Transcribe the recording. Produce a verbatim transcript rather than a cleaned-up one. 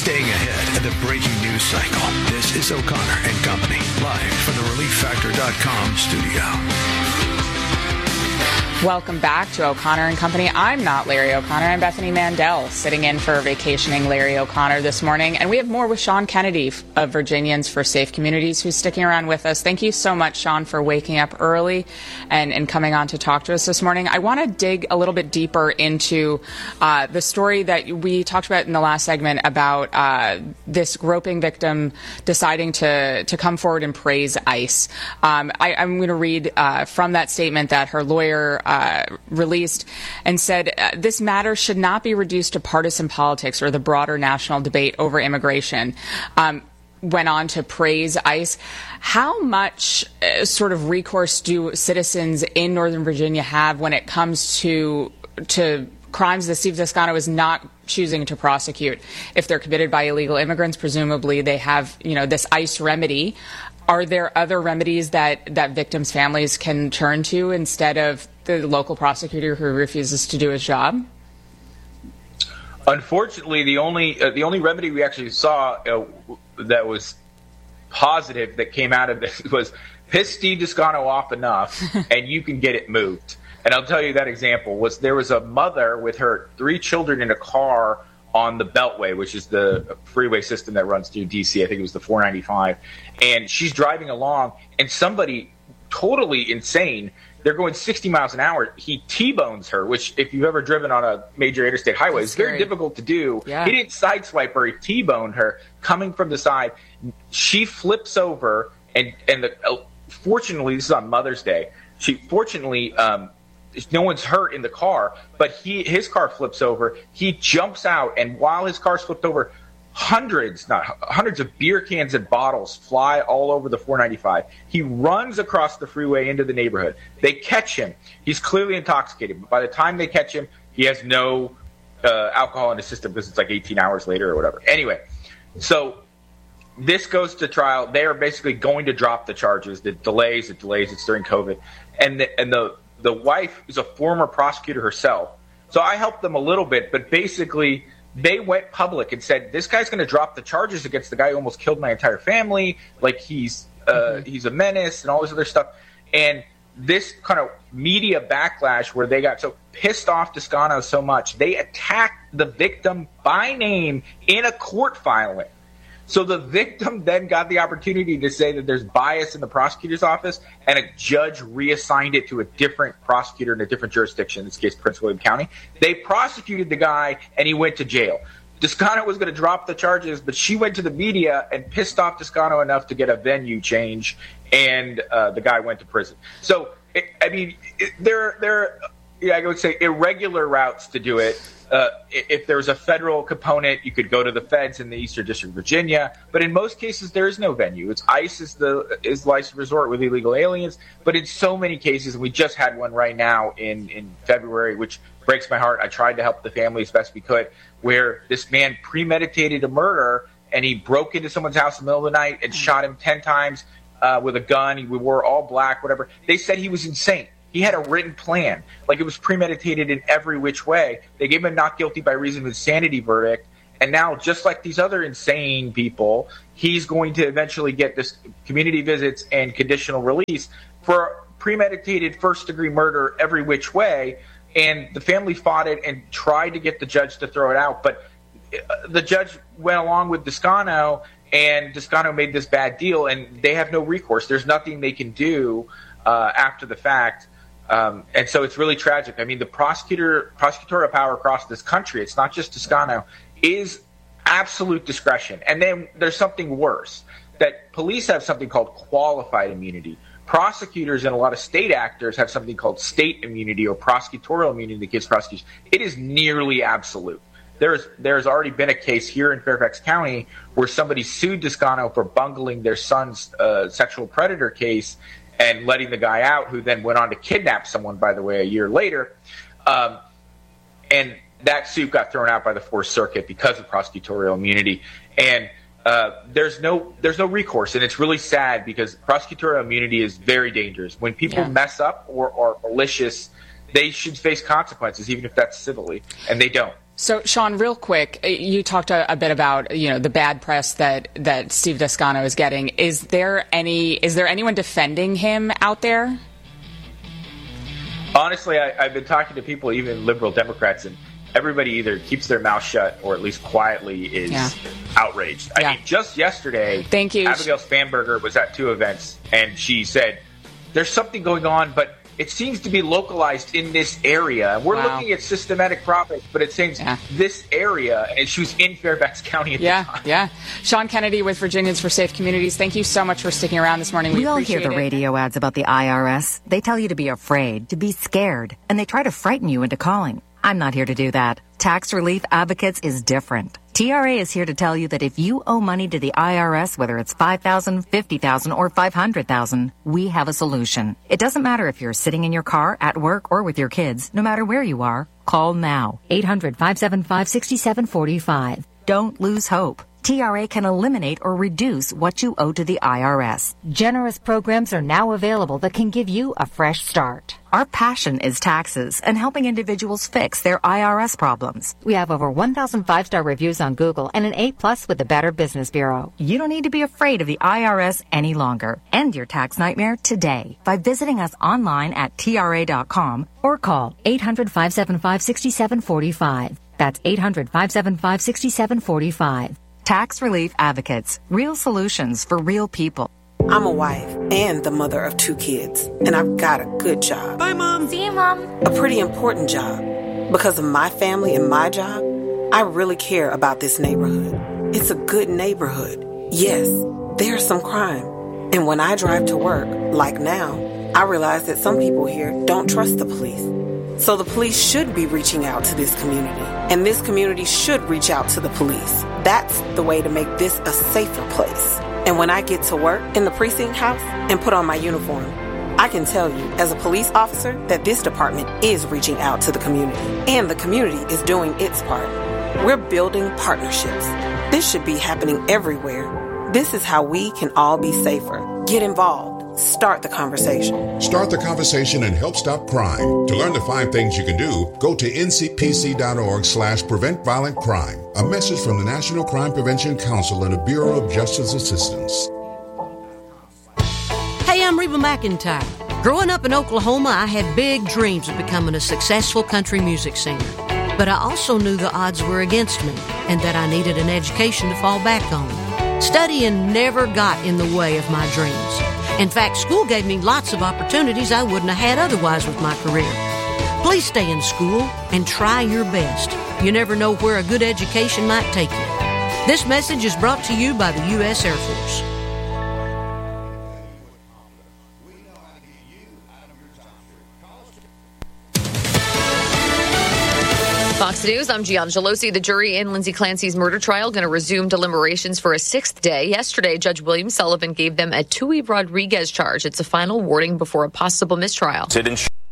Staying ahead of the breaking news cycle. This is O'Connor and Company, live from the relief factor dot com studio. Welcome back to O'Connor and Company. I'm not Larry O'Connor. I'm Bethany Mandel, sitting in for vacationing Larry O'Connor this morning. And we have more with Sean Kennedy of Virginians for Safe Communities, who's sticking around with us. Thank you so much, Sean, for waking up early and, and coming on to talk to us this morning. I want to dig a little bit deeper into uh, the story that we talked about in the last segment about uh, this groping victim deciding to, to come forward and praise ICE. Um, I, I'm going to read uh, from that statement that her lawyer Uh, released and said uh, this matter should not be reduced to partisan politics or the broader national debate over immigration. Um, went on to praise ICE. How much uh, sort of recourse do citizens in Northern Virginia have when it comes to to crimes that Steve Descano is not choosing to prosecute? If they're committed by illegal immigrants, presumably they have, you know, this ICE remedy. Are there other remedies that, that victims' families can turn to instead of the local prosecutor who refuses to do his job? Unfortunately, the only uh, the only remedy we actually saw uh, that was positive that came out of this was piss Steve Descano off enough, and you can get it moved. And I'll tell you that example was there was a mother with her three children in a car on the Beltway, which is the freeway system that runs through D C. I think it was the four ninety-five. And she's driving along, and somebody totally insane, they're going sixty miles an hour. He T-bones her, which if you've ever driven on a major interstate highway, is very difficult to do. Yeah. He didn't sideswipe her. He T-boned her coming from the side. She flips over, and, and the, uh, fortunately, this is on Mother's Day. She fortunately, um, no one's hurt in the car, but he his car flips over. He jumps out, and while his car's flipped over, hundreds, not hundreds of beer cans and bottles fly all over the four ninety-five. He runs across the freeway into the neighborhood. They catch him. He's clearly intoxicated. But by the time they catch him, he has no uh, alcohol in his system because it's like eighteen hours later or whatever. Anyway, so this goes to trial. They are basically going to drop the charges. The delays, it delays. It's during COVID. And the, and the, the wife is a former prosecutor herself. So I helped them a little bit, but basically they went public and said, this guy's going to drop the charges against the guy who almost killed my entire family. Like he's uh, mm-hmm. he's a menace and all this other stuff. And this kind of media backlash where they got so pissed off Descano so much, they attacked the victim by name in a court filing. So the victim then got the opportunity to say that there's bias in the prosecutor's office, and a judge reassigned it to a different prosecutor in a different jurisdiction, in this case, Prince William County. They prosecuted the guy, and he went to jail. Descano was going to drop the charges, but she went to the media and pissed off Descano enough to get a venue change, and uh, the guy went to prison. So, it, I mean, it, there, there, yeah, I would say irregular routes to do it. Uh, if there was a federal component, you could go to the feds in the Eastern District of Virginia. But in most cases, there is no venue. It's ICE is the is the licensed resort with illegal aliens. But in so many cases, and we just had one right now in, in February, which breaks my heart. I tried to help the family as best we could, where this man premeditated a murder, and he broke into someone's house in the middle of the night and shot him ten times uh, with a gun. He wore all black, whatever. They said he was insane. He had a written plan, like it was premeditated in every which way. They gave him a not guilty by reason of insanity verdict. And now, just like these other insane people, he's going to eventually get this community visits and conditional release for premeditated first-degree murder every which way. And the family fought it and tried to get the judge to throw it out. But the judge went along with Descano, and Descano made this bad deal, and they have no recourse. There's nothing they can do uh, after the fact. Um, and so it's really tragic. I mean, the prosecutor, prosecutorial power across this country, it's not just Descano, is absolute discretion. And then there's something worse, that police have something called qualified immunity. Prosecutors and a lot of state actors have something called state immunity or prosecutorial immunity that gives prosecutors. It is nearly absolute. There's there's already been a case here in Fairfax County where somebody sued Descano for bungling their son's uh, sexual predator case and letting the guy out, who then went on to kidnap someone, by the way, a year later. Um, and that suit got thrown out by the Fourth Circuit because of prosecutorial immunity. And uh, there's no there's no recourse, and it's really sad because prosecutorial immunity is very dangerous. When people yeah. mess up or are malicious, they should face consequences, even if that's civilly, and they don't. So, Sean, real quick, you talked a, a bit about, you know, the bad press that, that Steve Descano is getting. Is there any, is there anyone defending him out there? Honestly, I, I've been talking to people, even liberal Democrats, and everybody either keeps their mouth shut or at least quietly is yeah. outraged. Yeah. I mean, just yesterday, Thank you. Abigail Spanberger was at two events, and she said, there's something going on, but it seems to be localized in this area. We're wow. looking at systematic problems, but it seems yeah. this area, and she was in Fairfax County at yeah, the time. Yeah, Sean Kennedy with Virginians for Safe Communities. Thank you so much for sticking around this morning. We, we all appreciate hear the it. radio ads about the I R S. They tell you to be afraid, to be scared, and they try to frighten you into calling. I'm not here to do that. Tax Relief Advocates is different. T R A is here to tell you that if you owe money to the I R S, whether it's five thousand dollars, fifty thousand dollars, or five hundred thousand dollars, we have a solution. It doesn't matter if you're sitting in your car, at work, or with your kids. No matter where you are, call now. eight hundred, five seven five, six seven four five. Don't lose hope. T R A can eliminate or reduce what you owe to the I R S. Generous programs are now available that can give you a fresh start. Our passion is taxes and helping individuals fix their I R S problems. We have over one thousand five-star reviews on Google and an A plus with the Better Business Bureau. You don't need to be afraid of the I R S any longer. End your tax nightmare today by visiting us online at T R A dot com or call eight hundred, five seven five, six seven four five. That's eight hundred, five seven five, six seven four five. Tax Relief Advocates. Real solutions for real people. I'm a wife and the mother of two kids, and I've got a good job. Bye, Mom. See you, Mom. A pretty important job. Because of my family and my job, I really care about this neighborhood. It's a good neighborhood. Yes, there's some crime. And when I drive to work, like now, I realize that some people here don't trust the police. So the police should be reaching out to this community, and this community should reach out to the police. That's the way to make this a safer place. And when I get to work in the precinct house and put on my uniform, I can tell you as a police officer that this department is reaching out to the community, and the community is doing its part. We're building partnerships. This should be happening everywhere. This is how we can all be safer. Get involved. Start the conversation. Start the conversation and help stop crime. To learn the five things you can do, go to N C P C dot org slash prevent violent crime. A message from the National Crime Prevention Council and the Bureau of Justice Assistance. Hey, I'm Reba McEntire. Growing up in Oklahoma, I had big dreams of becoming a successful country music singer. But I also knew the odds were against me and that I needed an education to fall back on. Studying never got in the way of my dreams. In fact, school gave me lots of opportunities I wouldn't have had otherwise with my career. Please stay in school and try your best. You never know where a good education might take you. This message is brought to you by the U S Air Force. Fox News, I'm Gian Gelosi. The jury in Lindsay Clancy's murder trial going to resume deliberations for a sixth day. Yesterday, Judge William Sullivan gave them a Tui Rodriguez charge. It's a final warning before a possible mistrial. It